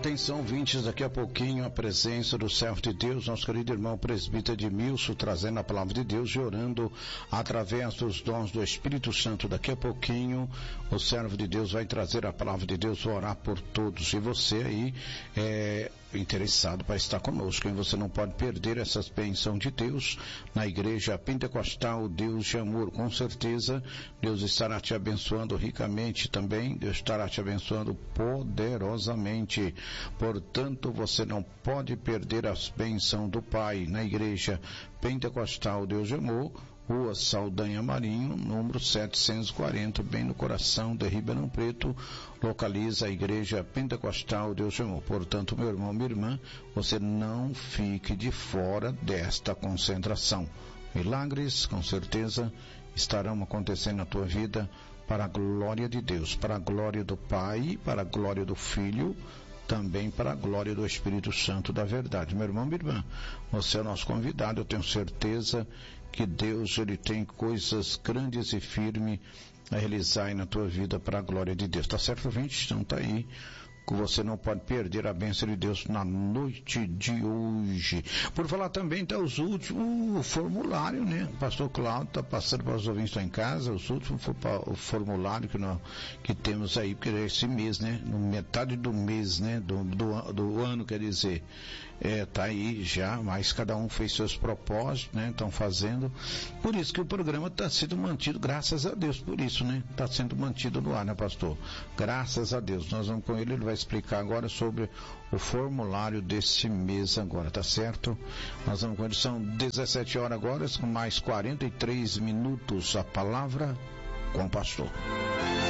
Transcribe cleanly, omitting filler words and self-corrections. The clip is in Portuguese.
Atenção, ouvintes, daqui a pouquinho a presença do servo de Deus, nosso querido irmão presbítero Edmilson, trazendo a palavra de Deus e orando através dos dons do Espírito Santo. Daqui a pouquinho o servo de Deus vai trazer a palavra de Deus, vai orar por todos. E você aí interessado para estar conosco, e você não pode perder essa bênção de Deus na Igreja Pentecostal Deus de Amor. Com certeza Deus estará te abençoando ricamente também, Deus estará te abençoando poderosamente. Portanto, você não pode perder as bênçãos do Pai na Igreja Pentecostal Deus de Amor, Rua Saldanha Marinho, número 740, bem no coração de Ribeirão Preto, localiza a Igreja Pentecostal Deus de Amor. Portanto, meu irmão, minha irmã, você não fique de fora desta concentração. Milagres, com certeza, estarão acontecendo na tua vida para a glória de Deus, para a glória do Pai, para a glória do Filho, também para a glória do Espírito Santo da verdade. Meu irmão, minha irmã, você é o nosso convidado, eu tenho certeza que Deus, Ele tem coisas grandes e firmes a realizar aí na tua vida para a glória de Deus. Tá certo, gente? Então tá aí, que você não pode perder a bênção de Deus na noite de hoje. Por falar também, tá os últimos, o formulário, né? O pastor Cláudio tá passando para os ouvintes lá em casa, os últimos o formulário que temos aí, porque é esse mês, né? No metade do mês, né? Do ano, quer dizer. Tá aí já, mas cada um fez seus propósitos, né? Estão fazendo. Por isso que o programa está sendo mantido, graças a Deus, por isso, né? Está sendo mantido no ar, né, pastor? Graças a Deus. Nós vamos com ele vai explicar agora sobre o formulário desse mês agora, tá certo? Nós vamos com ele, são 17 horas agora, com mais 43 minutos, a palavra com o pastor.